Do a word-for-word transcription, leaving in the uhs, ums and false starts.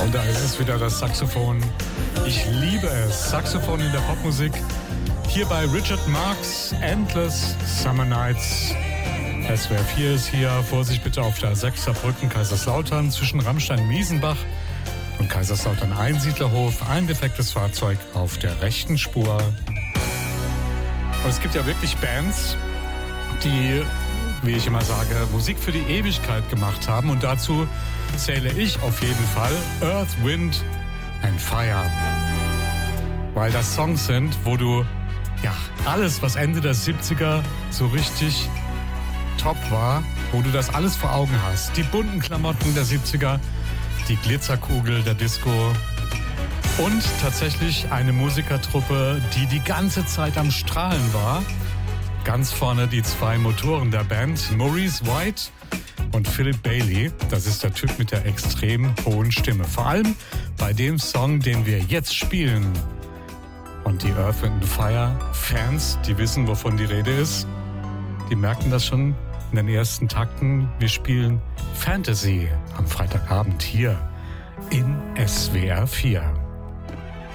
Und da ist es wieder das Saxophon. Ich liebe es. Saxophon in der Popmusik. Hier bei Richard Marx, Endless Summer Nights. S W R vier ist hier. Vorsicht bitte auf der sechster Brücken Kaiserslautern zwischen Rammstein-Miesenbach und Kaiserslautern-Einsiedlerhof. Ein defektes Fahrzeug auf der rechten Spur. Und es gibt ja wirklich Bands, die, wie ich immer sage, Musik für die Ewigkeit gemacht haben. Und dazu zähle ich auf jeden Fall Earth, Wind and Fire. Weil das Songs sind, wo du, ja, alles, was Ende der siebziger so richtig top war, wo du das alles vor Augen hast. Die bunten Klamotten der siebziger, die Glitzerkugel der Disco und tatsächlich eine Musikertruppe, die die ganze Zeit am Strahlen war. Ganz vorne die zwei Motoren der Band, Maurice White und Philip Bailey. Das ist der Typ mit der extrem hohen Stimme. Vor allem bei dem Song, den wir jetzt spielen. Und die Earth, Wind and Fire Fans, die wissen, wovon die Rede ist, die merken das schon in den ersten Takten. Wir spielen Fantasy am Freitagabend hier in S W R vier.